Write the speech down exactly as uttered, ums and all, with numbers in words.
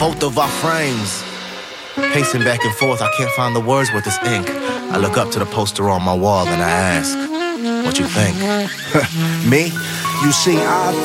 both of our frames. Pacing back and forth, I can't find the words with this ink. I look up to the poster on my wall and I ask, what you think? Me? You see, I